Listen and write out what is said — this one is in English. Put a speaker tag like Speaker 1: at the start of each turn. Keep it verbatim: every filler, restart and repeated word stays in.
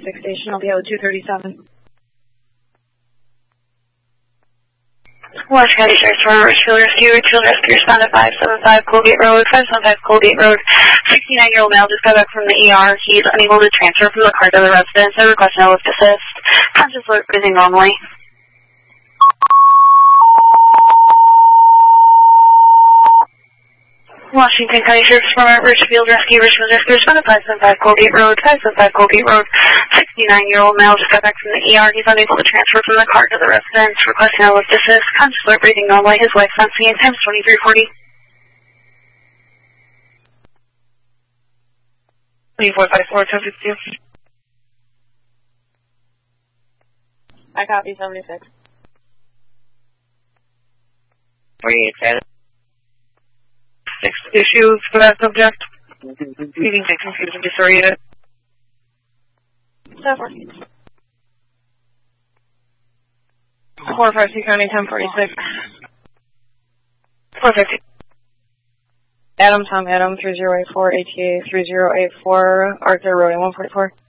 Speaker 1: eighty-six station. I'll be out at two thirty-seven.
Speaker 2: Washington County Sheriff's Department, Richfield Rescue, Richfield Rescue, respond to five seven five Colgate Road, five seven five Colgate Road. sixty-nine-year-old male just got back from the E R. He's unable to transfer from the car to the residence. I request no lift assist. Conscious alert, breathing normally. Washington County Sheriff's Department, Richfield Rescue, Richfield Rescue, respond to five seven five Colgate Road, five seven five Colgate Road. sixty-nine-year-old male just got back from the E R. He's unable to transfer from the car to the residence. Requesting no lift assist. Conscious alert, breathing normally. His wife's on scene. Time's twenty-three forty.
Speaker 3: twenty-four five four, ten fifty-two.
Speaker 1: I copy seventy-six.
Speaker 3: forty-eight seven. Six issues for that subject. Feeding six confusion disoriented.
Speaker 1: seven four five two County, ten forty-six.
Speaker 3: four fifty.
Speaker 1: Adam, Tom, Adam, three zero eight four, A T A three zero eight four, Arthur, Roading one forty-four.